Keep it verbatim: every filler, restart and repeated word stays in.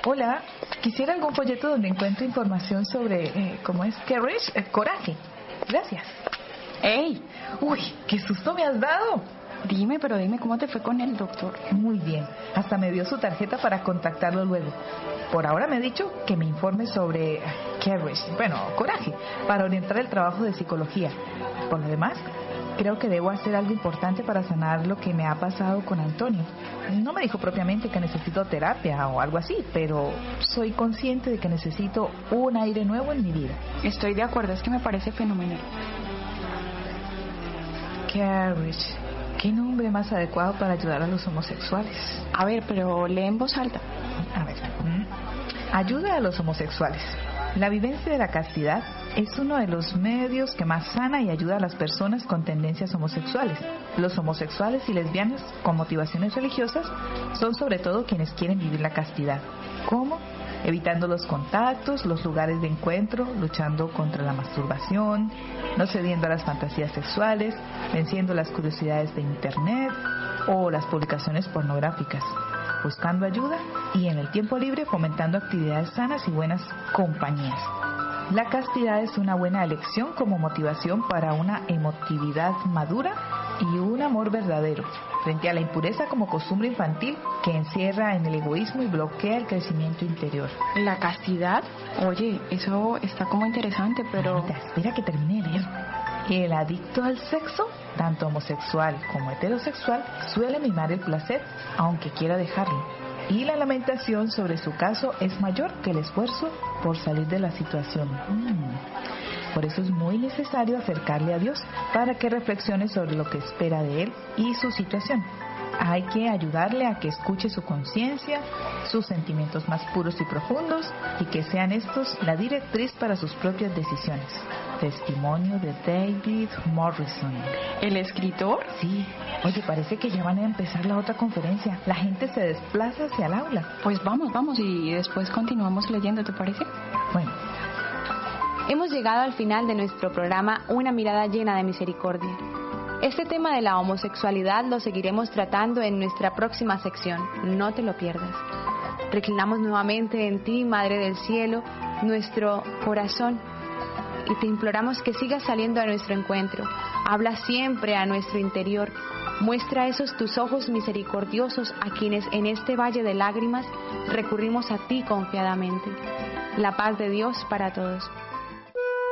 Hola, quisiera algún folleto donde encuentre información sobre, eh, ¿cómo es? Courage, eh, coraje. Gracias. ¡Ey! Uy, qué susto me has dado. Dime, pero dime cómo te fue con el doctor. Muy bien, hasta me dio su tarjeta para contactarlo luego. Por ahora me ha dicho que me informe sobre courage, bueno, coraje, para orientar el trabajo de psicología. Por lo demás, creo que debo hacer algo importante para sanar lo que me ha pasado con Antonio. No me dijo propiamente que necesito terapia o algo así, pero soy consciente de que necesito un aire nuevo en mi vida. Estoy de acuerdo, es que me parece fenomenal. Courage. ¿Qué nombre más adecuado para ayudar a los homosexuales? A ver, pero lee en voz alta. A ver. Ayuda a los homosexuales. La vivencia de la castidad es uno de los medios que más sana y ayuda a las personas con tendencias homosexuales. Los homosexuales y lesbianas con motivaciones religiosas son sobre todo quienes quieren vivir la castidad. ¿Cómo? Evitando los contactos, los lugares de encuentro, luchando contra la masturbación, no cediendo a las fantasías sexuales, venciendo las curiosidades de internet o las publicaciones pornográficas, buscando ayuda y en el tiempo libre fomentando actividades sanas y buenas compañías. La castidad es una buena elección como motivación para una emotividad madura y un amor verdadero, frente a la impureza como costumbre infantil que encierra en el egoísmo y bloquea el crecimiento interior. ¿La castidad? Oye, eso está como interesante, pero... Mamita, espera que termine de leer. El adicto al sexo, tanto homosexual como heterosexual, suele mimar el placer, aunque quiera dejarlo. Y la lamentación sobre su caso es mayor que el esfuerzo por salir de la situación. Mm. Por eso es muy necesario acercarle a Dios para que reflexione sobre lo que espera de él y su situación. Hay que ayudarle a que escuche su conciencia, sus sentimientos más puros y profundos, y que sean estos la directriz para sus propias decisiones. Testimonio de David Morrison. ¿El escritor? Sí. Oye, parece que ya van a empezar la otra conferencia. La gente se desplaza hacia el aula. Pues vamos, vamos, y después continuamos leyendo, ¿te parece? Bueno. Hemos llegado al final de nuestro programa Una mirada llena de misericordia. Este tema de la homosexualidad lo seguiremos tratando en nuestra próxima sección. No te lo pierdas. Reclinamos nuevamente en ti, Madre del Cielo, nuestro corazón, y te imploramos que sigas saliendo a nuestro encuentro. Habla siempre a nuestro interior. Muestra esos tus ojos misericordiosos a quienes en este valle de lágrimas recurrimos a ti confiadamente. La paz de Dios para todos.